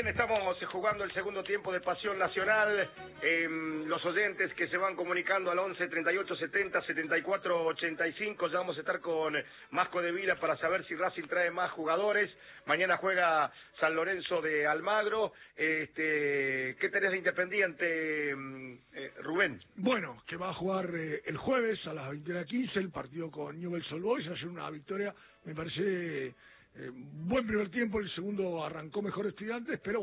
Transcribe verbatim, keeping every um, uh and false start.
Bien, estamos jugando el segundo tiempo de Pasión Nacional. Eh, los oyentes que se van comunicando al once, treinta y ocho, setenta, setenta y cuatro, ochenta y cinco. Ya vamos a estar con Masco de Vila para saber si Racing trae más jugadores. Mañana juega San Lorenzo de Almagro. Este, ¿Qué tenés de Independiente, eh, Rubén? Bueno, que va a jugar eh, el jueves a las veintiuna quince el partido con Newell's Old Boys. Ayer una victoria, me parece... Eh, buen primer tiempo, el segundo arrancó mejor Estudiantes, pero